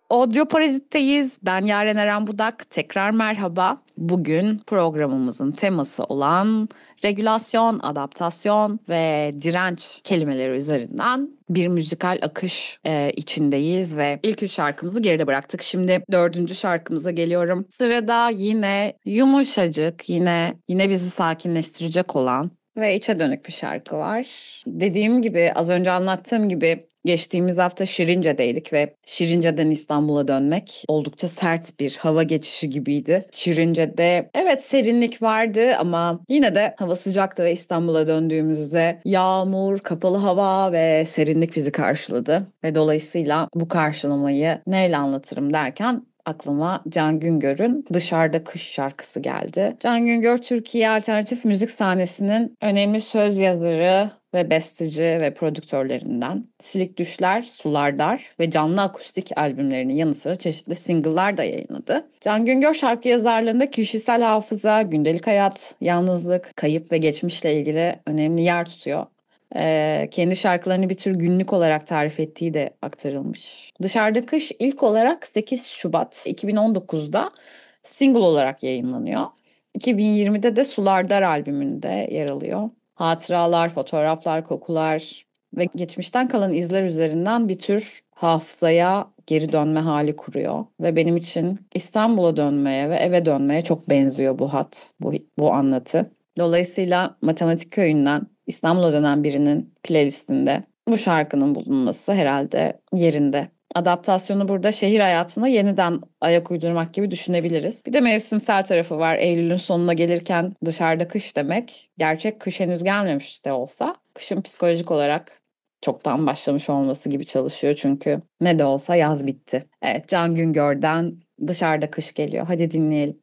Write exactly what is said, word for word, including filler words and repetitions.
Audio Parazit'teyiz. Ben Yaren Eren Budak. Tekrar merhaba. Bugün programımızın teması olan regülasyon, adaptasyon ve direnç kelimeleri üzerinden bir müzikal akış e, içindeyiz ve ilk üç şarkımızı geride bıraktık. Şimdi dördüncü şarkımıza geliyorum. Sırada yine yumuşacık, yine yine bizi sakinleştirecek olan ve içe dönük bir şarkı var. Dediğim gibi, az önce anlattığım gibi geçtiğimiz hafta Şirince'deydik ve Şirince'den İstanbul'a dönmek oldukça sert bir hava geçişi gibiydi. Şirince'de evet serinlik vardı ama yine de hava sıcaktı ve İstanbul'a döndüğümüzde yağmur, kapalı hava ve serinlik bizi karşıladı. Ve dolayısıyla bu karşılamayı neyle anlatırım derken aklıma Can Güngör'ün Dışarıda Kış şarkısı geldi. Can Güngör, Türkiye alternatif müzik sahnesinin önemli söz yazarı ve besteci ve prodüktörlerinden. Silik Düşler, Sular Dar ve canlı akustik albümlerinin yanı sıra çeşitli single'lar da yayınladı. Can Güngör şarkı yazarlığında kişisel hafıza, gündelik hayat, yalnızlık, kayıp ve geçmişle ilgili önemli yer tutuyor. Ee, kendi şarkılarını bir tür günlük olarak tarif ettiği de aktarılmış. Dışarıda Kış ilk olarak sekiz Şubat iki bin on dokuzda single olarak yayınlanıyor. iki bin yirmide de Sular Dar albümünde yer alıyor. Hatıralar, fotoğraflar, kokular ve geçmişten kalan izler üzerinden bir tür hafızaya geri dönme hali kuruyor. Ve benim için İstanbul'a dönmeye ve eve dönmeye çok benziyor bu hat, bu, bu anlatı. Dolayısıyla Matematik Köyü'nden İstanbul'a dönen birinin playlistinde bu şarkının bulunması herhalde yerinde. Adaptasyonu burada şehir hayatına yeniden ayak uydurmak gibi düşünebiliriz. Bir de mevsimsel tarafı var. Eylül'ün sonuna gelirken dışarıda kış demek. Gerçek kış henüz gelmemiş de olsa kışın psikolojik olarak çoktan başlamış olması gibi çalışıyor. Çünkü ne de olsa yaz bitti. Evet, Can Güngör'den Dışarıda Kış geliyor. Hadi dinleyelim.